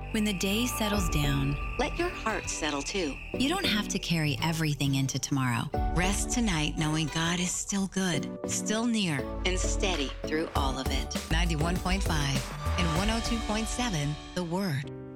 When the day settles down, let your heart settle too. you don't have to carry everything into tomorrow. Rest tonight knowing God is still good, still near, And steady through all of it. 91.5 and 102.7 The Word.